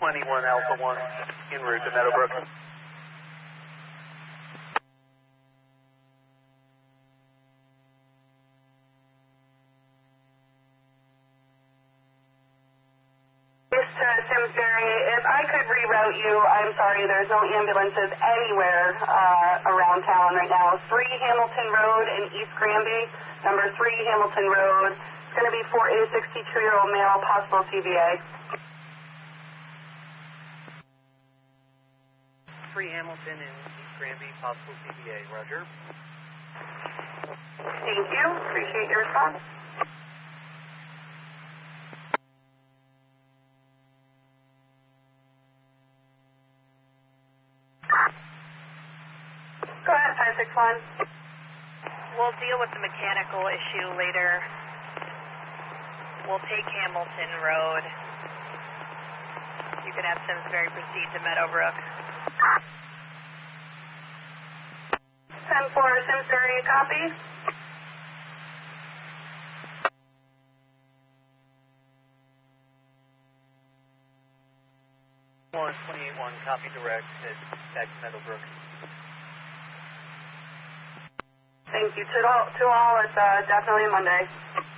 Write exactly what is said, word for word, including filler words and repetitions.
twenty-one Alpha one, en route to Meadowbrook. Simsbury, if I could reroute you, I'm sorry, there's no ambulances anywhere uh, around town right now. three Hamilton Road in East Granby, number three Hamilton Road. It's going to be for a sixty-two-year-old male, possible C V A. three Hamilton in East Granby, possible C V A, roger. Thank you. Appreciate your response. Go ahead, five six one. We'll deal with the mechanical issue later. We'll take Hamilton Road. You can have Simsbury proceed to Meadowbrook. ten four, Simsbury, copy. one twenty-eight one, copy direct, head back to Meadowbrook. Thank you. To all, to all it's uh, definitely Monday.